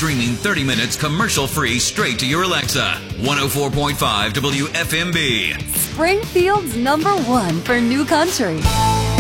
streaming 30 minutes commercial-free straight to your Alexa. 104.5 WFMB. Springfield's #1 for new country.